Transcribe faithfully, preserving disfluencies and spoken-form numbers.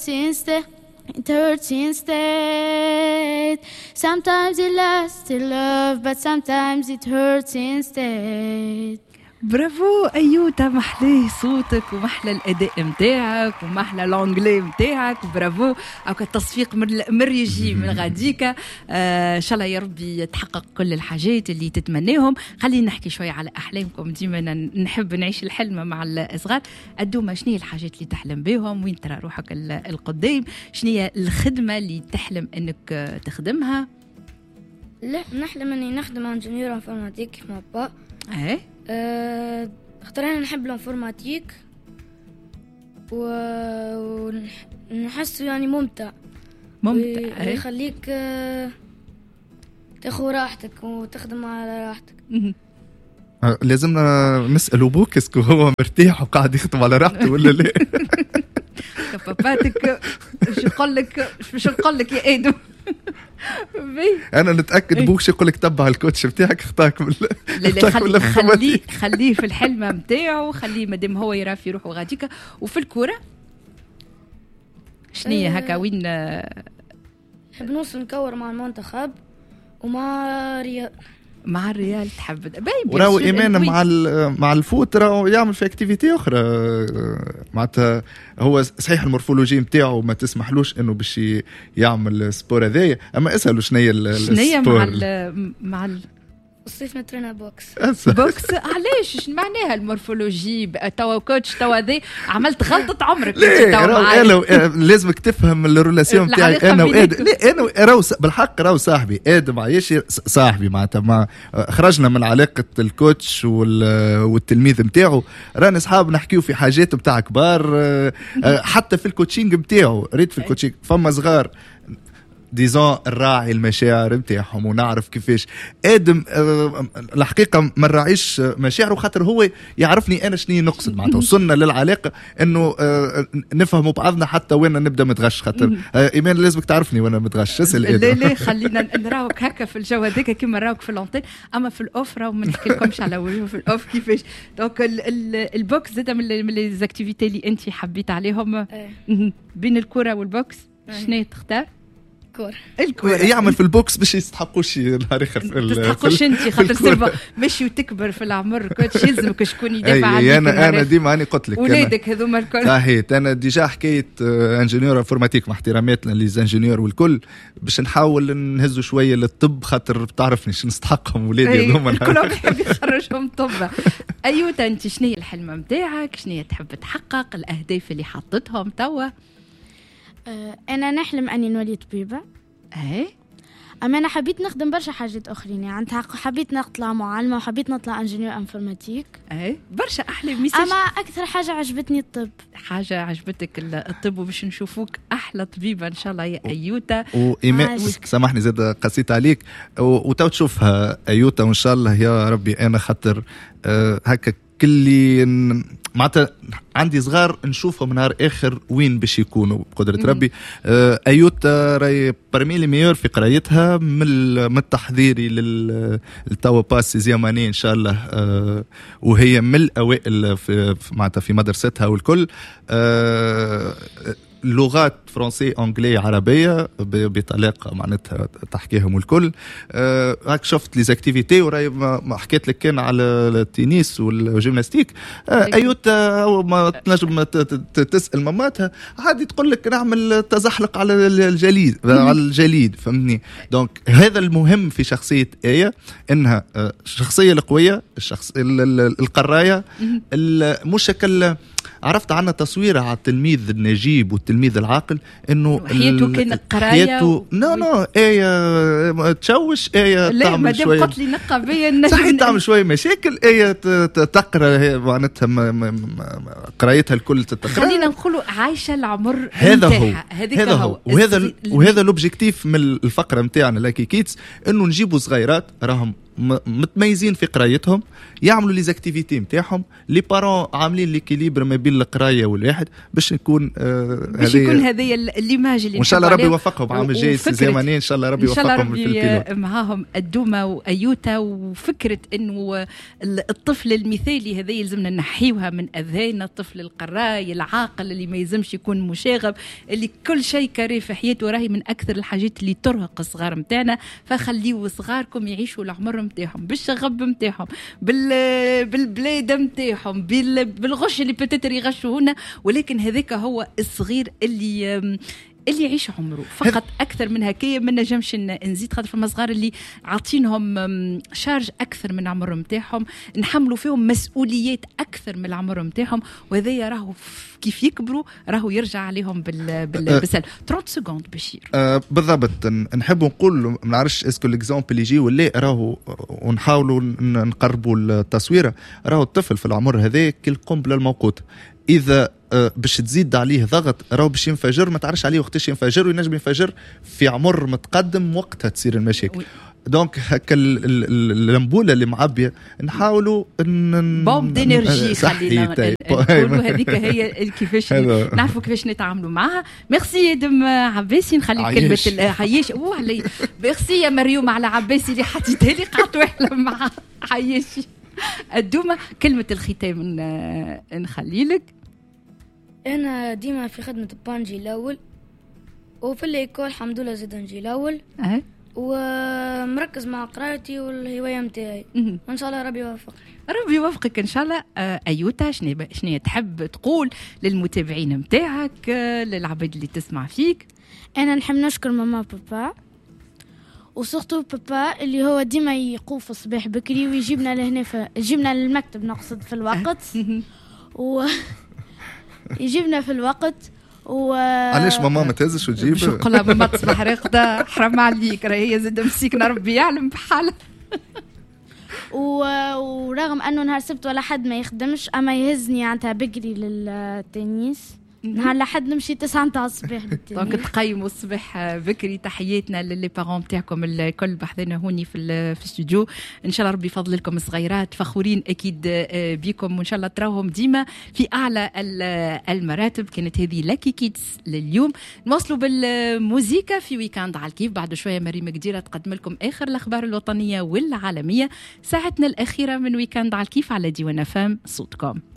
instead, it hurts instead. Sometimes it lasts in love, but sometimes it hurts instead. برافو أيوتا، محلاه صوتك ومحلى الأداء متاعك ومحلى الانجلي متاعك، برافو. أو كالتصفيق من ريجي من غاديكا. آه إن شاء الله يا ربي تحقق كل الحاجات اللي تتمناهم. خلينا نحكي شوية على أحلامكم، ديما نحب نعيش الحلم مع الصغار. أدوما شنية الحاجات اللي تحلم بهم؟ وين ترى روحك القدام؟ شنية الخدمة اللي تحلم أنك تخدمها؟ لا، نحلم أني نخدم انجينيور انفورماتيك كيف ما با. ايه أه اختار انا نحب الانفورماتيك ونحسه يعني ممتع ممتع ويخليك أه تاخذ راحتك وتخدم على راحتك. لازمنا نسأل أبوك اسكو هو مرتاح وقاعد يخدم على راحته ولا لا؟ باباتك شو يقول لك شو يقول لك يا ادم؟ انا نتاكد بوك شو يقول لك تبع الكوتش بتاعك اختاك من خليه خليه خليه في الحلمه نتاعو، خليه مادام هو يرى في روحه غاديكا. وفي الكوره شنية هكا وين نحب نوصل نكور مع المنتخب ومع ريال مع الريال تحب وراو إيمان مع مع الفوت راو يعمل في اكتيفيتي أخرى. معناتها هو صحيح المورفولوجي نتاعو ما تسمحلوش إنه باش يعمل سبور هذايا، أما اسألوا شنية السبور مع ال مع ال الصيف نترينا بوكس بوكس. علاش معناها المورفولوجي توا كوتش توا ذي عملت غلطة عمرك؟ لا انا لازمك تفهم الريلاسيون تاعي انا وادم. لا انا راهو بالحق راهو صاحبي ادم عايشي صاحبي، معناتها ما خرجنا من علاقة الكوتش والتلميذ نتاعو، راني اصحاب نحكيو في حاجات نتاع كبار. حتى في الكوتشينج نتاعو ريت في الكوتشينج فما صغار ديزون الراعي المشاعر نتاعهم ونعرف كيفاش ادم. أه الحقيقه ما نراعيش مشاعره خاطر هو يعرفني انا شنو نقصد. معناتها وصلنا للعلاقه انه أه نفهموا بعضنا حتى وين نبدا متغش. خاطر أه ايمان لازمك تعرفني وانا متغش. اسال ادم. لا لا خلينا نراوك هكا في الجو هذاك كيما نراوك في اللونتين، اما في الاوف راهو ما نحكي لكمش على وجهه في الاوف كيفاش. دونك البوكس زاد من لي زاكتيفيتي اللي انت حبيت عليهم بين الكره والبوكس شنو تختار؟ الكورة. الكورة يعمل في البوكس باش يستحقوش نهار اخر في تستحقوش انت خاطر سيبا ماشي وتكبر في العمر كوتش يلزمك شكون يدافع عليك. انا انا ديما اني قلت لك ولادك هذوما الكل صحيح. انا ديجا حكايه انجينيور انفورماتيك مع احتراماتنا للانجينيور والكل باش نحاول نهزوا شويه للطب خاطر بتعرفني شنو نستحقهم ولادي هذوما كلهم يحب يخرجهم طب. ايوه انت شنو هي الحلم نتاعك؟ شنو تحب تحقق الاهداف اللي حطيتهم توا؟ أنا نحلم أني نولي طبيبة. إيه. أما أنا حبيت نخدم برشا حاجات أخرين، يعني حبيت نطلع معلمة وحبيت نطلع انجينيور انفورماتيك. إيه برشا أحلام. أما أكثر حاجة عجبتني الطب. حاجة عجبتك الطب وباش نشوفوك أحلى طبيبة إن شاء الله يا أيوتا. وإيمان سامحني زاد قصيت عليك وتو تشوفها أيوتا وإن شاء الله يا ربي. أنا خاطر أه هكا كلي معناتها عندي صغار نشوفهم نهار اخر وين باش يكونوا بقدره ربي. آه ايوتا راهي برمي لي ميور في قرايتها من التحضيري للتوا باس زياماني ان شاء الله. آه وهي من الاوائل في معناتها في مدرستها والكل. آه لغات فرنسي انجلي عربيه بطلاقه معناتها تحكيهم والكل. أه هاك شفت لي زاكتيفيتي وراي ما حكيت لك كان على التنس والجيمناستيك. أه ايوتا ما تنجم تسال ماماتها عادي تقول لك نعمل تزحلق على الجليد على الجليد فهمني. دونك هذا المهم في شخصيه ايه انها الشخصيه القويه الشخص القرايه مش شكل. عرفت عنا تصوير على التلميذ النجيب والتلميذ العاقل انه حياته كان قرايه و... نو نو ايه تشوش ايه تعمل شويه. لا قلت لي نقابيه صحيح تعمل شويه مشاكل ايه تقرا معناتها قرايتها الكل تتقرا. خلينا نقولوا عايشه العمر هذا هو هذا هو وهذا وهذا الاوبجيكتيف من الفقره نتاعنا لاكي كيتس انه نجيبوا صغيرات راهم متميزين في قرايتهم يعملوا لي زاكتيفيتي نتاعهم لي بارون عاملين ليكيليبر ما بين القرايه والواحد باش نكون آه باش يكون هذه الليماج اللي وان شاء الله ربي يوفقهم عام الجاي زمانين ان شاء الله ربي يوفقهم في البيلوت معاهم الدومه وايوتا. وفكره انه الطفل المثالي هذا يلزمنا نحيوها من اذهاننا، الطفل القراي العاقل اللي ما يلزمش يكون مشاغب، اللي كل شيء كاري في حياته، راهي من اكثر الحاجات اللي ترهق الصغار نتاعنا. فخليوا صغاركم يعيشوا العمر نتاعهم بالشغب نتاعهم، بال بالبلاد نتاعهم، بالغش اللي بتتر يغشونا، ولكن هذاك هو الصغير اللي اللي يعيش عمره فقط. اكثر من هكايا ما نجمش نزيد، خاطر فما صغار اللي عاطينهم شارج اكثر من عمرهم نتاعهم، نحملوا فيهم مسؤوليات اكثر من العمر نتاعهم، وهذا راهو كيف يكبروا راهو يرجع عليهم بال بالسل. ثلاثين سكوند بشير. أه بالضبط. نحب نقول ما نعرفش اسكو ليكزامبل اللي يجي ولا راهو، ونحاولوا نقربوا التصويره. راهو الطفل في العمر هذا كالقنبله الموقوته، اذا باش تزيد عليه ضغط راهو باش ينفجر، ما تعرفش عليه وقتاش ينفجر، وينجم ينفجر في عمر متقدم وقتها تصير المشاكل. دونك هكا اللمبوله اللي معبيه نحاولوا ان بوم دينيرجي خلينا نقولوا هذيك هي كيفاش نعرفوا كيفاش نتعاملوا معها. ميرسي يا دم عباسي، نخلي كلمه عيش وعلي. ميرسي يا مريوم على عباسي اللي حطيتها لي قعدت واحله مع عيشي الدومه. كلمه الختام نخلي لك. انا ديما في خدمه بانجي الاول، وفي الايكول الحمد لله زاد نجي الاول، أه. ومركز مع قراءتي والهوايه نتاعي، وان شاء الله ربي يوفقني. ربي يوفقك ان شاء الله. ايوتا شنو شنو تحب تقول للمتابعين نتاعك، للعباد اللي تسمع فيك؟ انا نحب نشكر ماما بابا، وسورتو بابا اللي هو ديما يقوف الصباح بكري ويجيبنا لهنا في يجيبنا للمكتب نقصد في الوقت و يجيبنا في الوقت. و علاش ماما ما تهزش وتجيب؟ شو قولها ماما تصبح راقده، حرام عليك، راهي زاد مسكينه ربي يعلم بحالها. ورغم انه نهار السبت ولا حد ما يخدمش، اما يهزني عنتها بكري للتنس نهار لحد نمشي تسعة نتاع الصباح. دونك تقيموا الصباح بكري. تحياتنا للي بارون تاعكم الكل بحثنا هوني في في الاستوديو. ان شاء الله ربي يفضل لكم صغيرات، فخورين اكيد بكم، وان شاء الله تراوهم ديما في اعلى المراتب. كانت هذه لاكي كيدز لليوم. نواصلوا بالموسيقى في ويكاند على الكيف. بعد شويه مريم قديره تقدم لكم اخر الاخبار الوطنيه والعالميه. ساعتنا الاخيره من ويكاند على الكيف على ديوان فام صوتكم.